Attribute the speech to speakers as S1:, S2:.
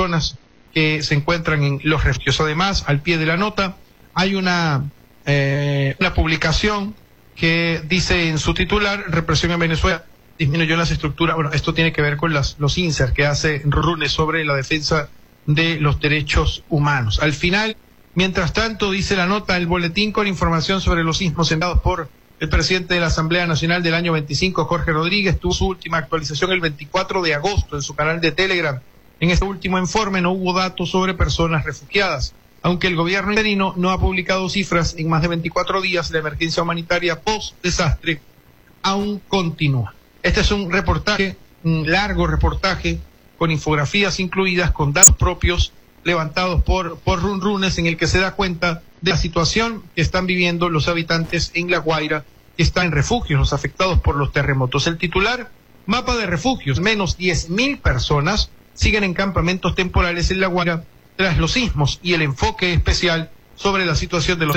S1: personas que se encuentran en los refugios. Además, al pie de la nota hay una publicación que dice en su titular: represión en Venezuela disminuyó las estructuras. Bueno, esto tiene que ver con los inserts que hace Rune sobre la defensa de los derechos humanos. Al final, mientras tanto, dice la nota, el boletín con información sobre los sismos enviados por el presidente de la Asamblea Nacional del año 25, Jorge Rodríguez, tuvo su última actualización el 24 de agosto en su canal de Telegram. En este último informe no hubo datos sobre personas refugiadas. Aunque el gobierno interino no ha publicado cifras en más de 24 días, la emergencia humanitaria post-desastre aún continúa. Este es un reportaje, un largo reportaje, con infografías incluidas, con datos propios levantados por Runes, en el que se da cuenta de la situación que están viviendo los habitantes en La Guaira, que están en refugios, los afectados por los terremotos. El titular: mapa de refugios, menos 10.000 personas siguen en campamentos temporales en La Guaira tras los sismos, y el enfoque especial sobre la situación de los